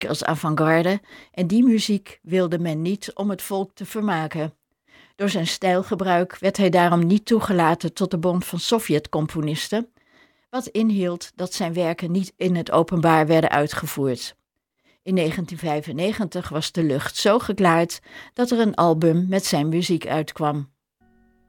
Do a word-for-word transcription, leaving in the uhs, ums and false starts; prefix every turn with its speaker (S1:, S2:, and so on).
S1: als avant-garde en die muziek wilde men niet om het volk te vermaken. Door zijn stijlgebruik werd hij daarom niet toegelaten tot de Bond van Sovjet-componisten, wat inhield dat zijn werken niet in het openbaar werden uitgevoerd. In negentien vijfennegentig was de lucht zo geklaard dat er een album met zijn muziek uitkwam.